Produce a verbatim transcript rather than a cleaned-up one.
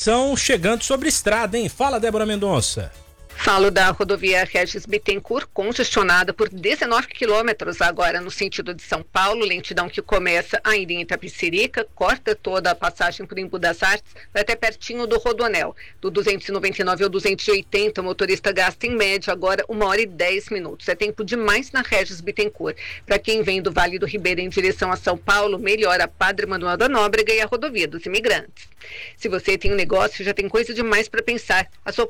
lentidão chegando sobre estrada, hein? Fala, Débora Mendonça. Falo da rodovia Regis Bittencourt, congestionada por dezenove quilômetros agora no sentido de São Paulo, lentidão que começa ainda em Itapecerica, corta toda a passagem por Embu das Artes, vai até pertinho do Rodoanel. Do duzentos e noventa e nove ao duzentos e oitenta, o motorista gasta em média agora uma hora e dez minutos. É tempo demais na Regis Bittencourt. Para quem vem do Vale do Ribeira em direção a São Paulo, melhora a Padre Manuel da Nóbrega e a rodovia dos Imigrantes. Se você tem um negócio, já tem coisa demais para pensar. A sua